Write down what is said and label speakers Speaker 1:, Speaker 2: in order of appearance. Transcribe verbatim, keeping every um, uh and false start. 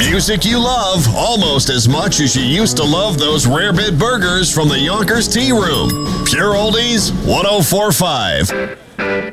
Speaker 1: Music you love almost as much as you used to love those rare bit burgers from the Yonkers Tea Room. Pure Oldies, one oh four point five.